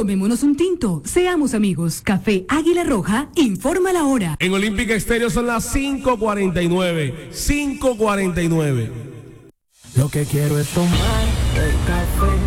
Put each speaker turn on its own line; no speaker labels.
Tomémonos un tinto, seamos amigos. Café Águila Roja, informa la hora.
En Olímpica Estéreo son las 5:49. 5:49.
Lo que quiero es tomar el café.